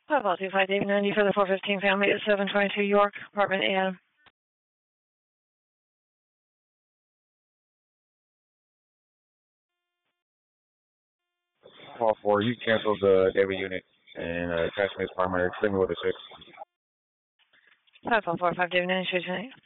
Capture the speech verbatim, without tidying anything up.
five oh two five David ninety for the four fifteen family at seven twenty-two York, apartment A. Call four, you canceled the David unit and uh, attachment is primary, extending with a six. five oh four five David ninety tonight.